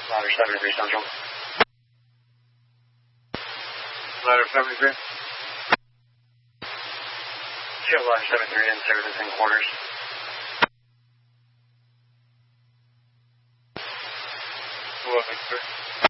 Ladder 73 Central. Ladder 73. Show Ladder 73 in service in quarters. 11-3.